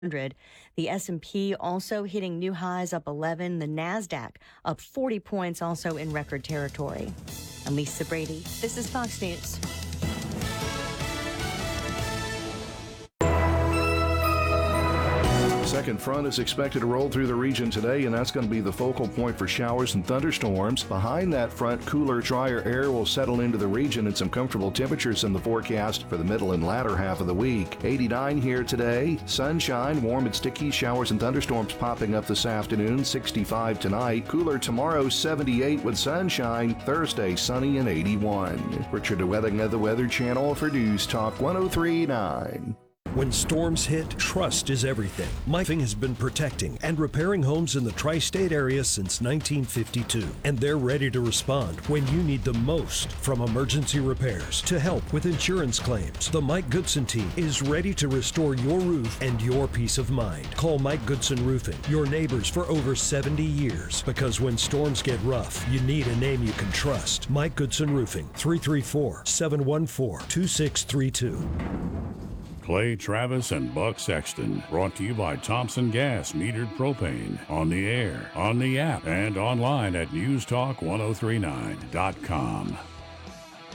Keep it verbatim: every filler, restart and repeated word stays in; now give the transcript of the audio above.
The S and P also hitting new highs, up eleven. The NASDAQ up forty points, also in record territory. I'm Lisa Brady. This is Fox News. Second front is expected to roll through the region today, and that's going to be the focal point for showers and thunderstorms. Behind that front, cooler, drier air will settle into the region, and some comfortable temperatures in the forecast for the middle and latter half of the week. eighty-nine here today. Sunshine, warm and sticky, showers and thunderstorms popping up this afternoon. sixty-five tonight. Cooler tomorrow, seventy-eight with sunshine. Thursday, sunny and eighty-one. Richard DeWetting of the Weather Channel for News Talk one oh three point nine. When storms hit, trust is everything. Mifing has been protecting and repairing homes in the tri-state area since nineteen fifty-two, and they're ready to respond when you need the most. From emergency repairs to help with insurance claims, the Mike Goodson team is ready to restore your roof and your peace of mind. Call Mike Goodson Roofing, your neighbors for over seventy years, because when storms get rough, you need a name you can trust. Mike Goodson Roofing, three three four, seven one four, two six three two. Clay Travis and Buck Sexton, brought to you by Thompson Gas Metered Propane, on the air, on the app, and online at news talk ten thirty-nine dot com.